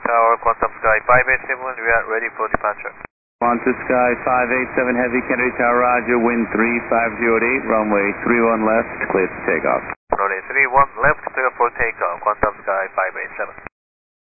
Tower, Quantum Sky 587, we are ready for departure. Quantum Sky 587 Heavy, Kennedy Tower, roger, wind 3508, runway 31 left, clear to take off. Runway 31 left, clear for takeoff, Quantum Sky 587.